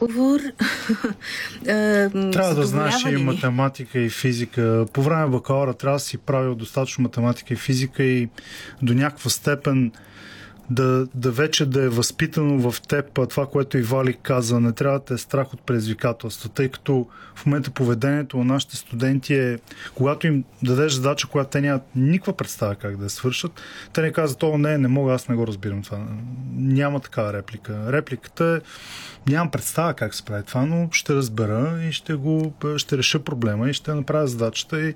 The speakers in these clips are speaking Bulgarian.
отговор. Трябва да знаеш и математика и физика. По време на бакалавра трябва да си правил достатъчно математика и физика и до някаква степен да вече да е възпитано в теб това, което и Валик каза. Не трябва да те е страх от предизвикателства, тъй като в момента поведението на нашите студенти е, когато им дадеш задача, която те нямат никаква представа как да я свършат, те не казват, не мога, аз не го разбирам това. Няма такава реплика. Репликата е, нямам представа как се прави това, но ще разбера и ще реша проблема и ще направя задачата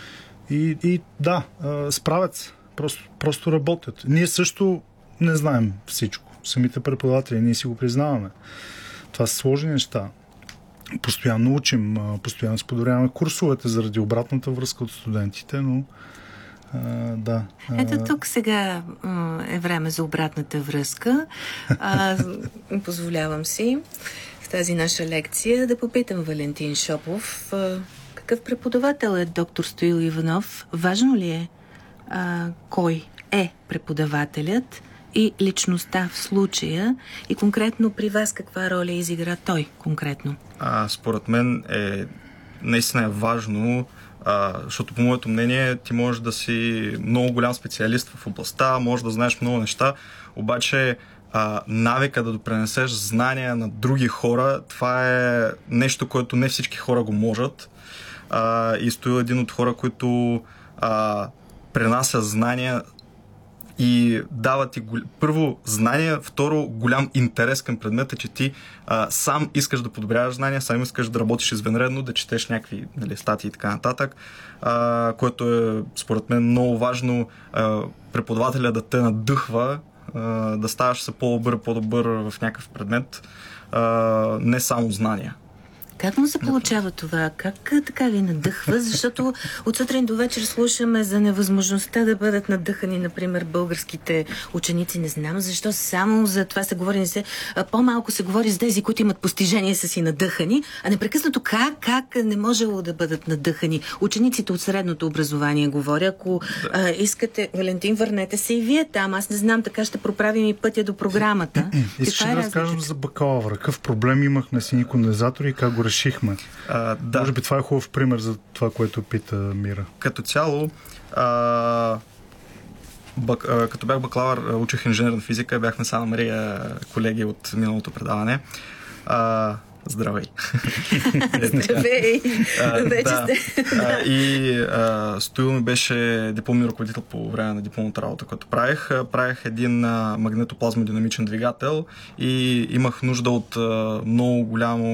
и да, справят се. Просто работят. Ние също не знаем всичко. Самите преподаватели, ние си го признаваме. Това са сложни неща. Постоянно учим, постоянно споделяваме курсовете заради обратната връзка от студентите, но да. Ето тук сега е време за обратната връзка. Позволявам си в тази наша лекция да попитам Валентин Шопов. Какъв преподавател е доктор Стоил Иванов? Важно ли е кой е преподавателят и личността в случая и конкретно при вас каква роля изигра той конкретно? Според мен наистина е важно, защото по моето мнение ти можеш да си много голям специалист в областта, можеш да знаеш много неща, обаче навика да допренесеш знания на други хора, това е нещо, което не всички хора го можат. И Стоил един от хора, които пренася знания и дава ти първо знания, второ голям интерес към предмета, че ти сам искаш да подобряваш знания, сам искаш да работиш извънредно, да четеш някакви статии и така нататък, което е според мен много важно преподавателя да те надъхва, да ставаш се по-добър в някакъв предмет, не само знания. Как му се получава това? Как така ви надъхва? Защото от сутрин до вечер слушаме за невъзможността да бъдат надъхани, например, българските ученици. Не знам защо само за това се говори. По-малко се говори за тези, които имат постижения, са си надъхани, а непрекъснато как не можело да бъдат надъхани. Учениците от средното образование говоря. Ако искате, Валентин, върнете се и вие там. Аз не знам, така ще проправим и пътя до програмата. Искаш да разкажем за бакалавра. Какъв проблем имахме с едни кондензатори и как го решихме? Да. Може би това е хубав пример за това, което пита Мира. Като цяло, като бях бакалавър, учих инженерна физика, бяхме с Ана Мария колеги от миналото предаване. Здравей! Здравей! И Стоил ми беше дипломен ръководител по време на дипломната работа, която правих. Правих един магнетоплазмодинамичен двигател и имах нужда от много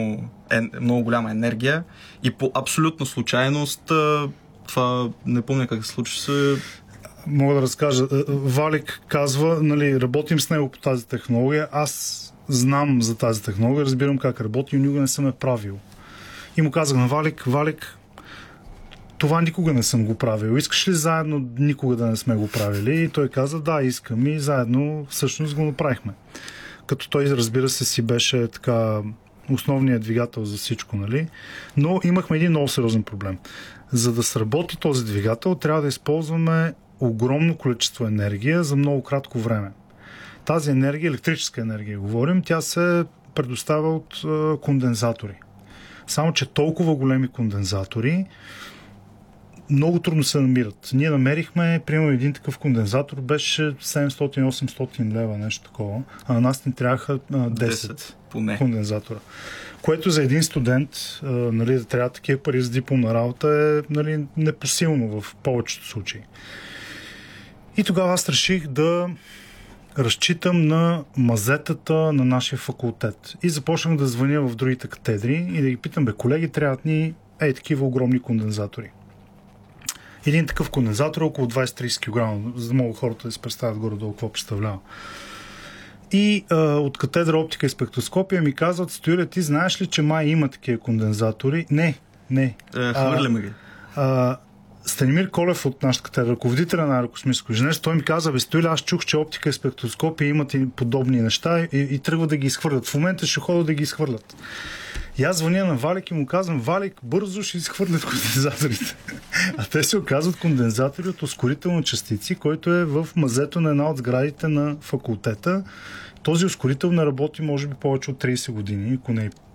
голяма енергия и по абсолютна случайност, това не помня как се случи се. Мога да разкажа. Валик казва, работим с него по тази технология. Аз знам за тази технология, разбирам как работи и никога не съм я правил. И му казах на Валик, това никога не съм го правил. Искаш ли заедно никога да не сме го правили? И той каза, да, искам, и заедно всъщност го направихме. Като той, разбира се, си беше така основният двигател за всичко, нали? Но имахме един много сериозен проблем. За да сработи този двигател, трябва да използваме огромно количество енергия за много кратко време. Тази енергия, електрическа енергия говорим, тя се предоставя от кондензатори. Само че толкова големи кондензатори много трудно се намират. Ние намерихме, примерно един такъв кондензатор беше 700-800 лева, нещо такова, а на нас ни трябваха 10 кондензатора. Което за един студент, да трябва такива пари за дипломна работа е непосилно в повечето случаи. И тогава аз реших да разчитам на мазетата на нашия факултет. И започнах да звъня в другите катедри и да ги питам, колеги, трябват ни такива огромни кондензатори. Един такъв кондензатор е около 20-30 кг, за да могат хората да се представят горе-долу какво представлява. И от катедра оптика и спектроскопия ми казват, Стоиле, ти знаеш ли, че май има такива кондензатори? Не. Хвърляме ги. Станимир Колев от нашата катедра, ръководителя на аерокосмическо инженерство, той ми каза, Стоиле, аз чух, че оптика и спектроскопия имат и подобни неща и тръгва да ги изхвърлят. В момента ще ходят да ги изхвърлят. И аз звъня на Валик и му казвам, Валик, бързо ще изхвърлят кондензаторите. А те се оказват кондензатори от ускорителни частици, който е в мазето на една от сградите на факултета. Този ускорител не работи може би повече от 30 години, ако не